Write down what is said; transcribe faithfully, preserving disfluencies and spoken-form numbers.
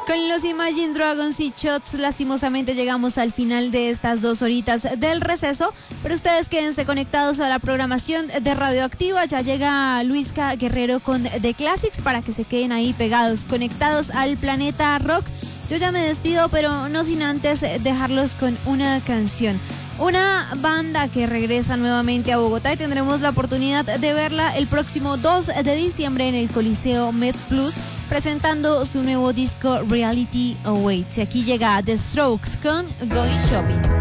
Con los Imagine Dragons y Shots, lastimosamente llegamos al final de estas dos horitas del receso, pero ustedes quédense conectados a la programación de Radioactiva. Ya llega Luisca Guerrero con The Classics para que se queden ahí pegados, conectados al planeta rock. Yo ya me despido, pero no sin antes dejarlos con una canción. Una banda que regresa nuevamente a Bogotá y tendremos la oportunidad de verla el próximo dos de diciembre en el Coliseo MedPlus, presentando su nuevo disco Reality Awaits. Y aquí llega The Strokes con Going Shopping.